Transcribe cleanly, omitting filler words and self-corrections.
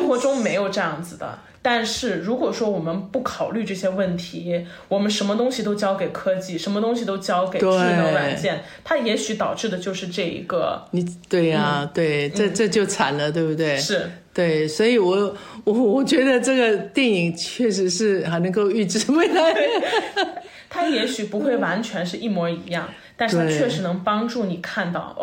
生活中没有这样子的。但是如果说我们不考虑这些问题，我们什么东西都交给科技，什么东西都交给智能软件，它也许导致的就是这一个对呀，对，这就惨了，对不对？ 是， 对，所以我觉得这个电影确实是还能够预知未来。 它也许不会完全是一模一样，但是它确实能帮助你看到